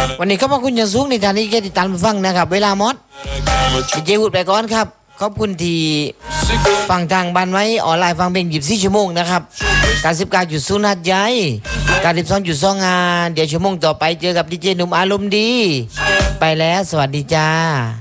วันนี้ขอบพระคุณอย่างสูงในการที่ติดตามฟังนะครับเวลาหมดดีเจพูดไปก่อนครับขอบคุณที่ฟังทางบ้านไว้ออนไลน์ฟังเพลง24 ชั่วโมงนะครับ99.0หัดใหญ่92.2เดี๋ยวชั่วโมงต่อไปเจอกับดีเจหนุ่มอารมณ์ดีไปแล้วสวัสดีจ้า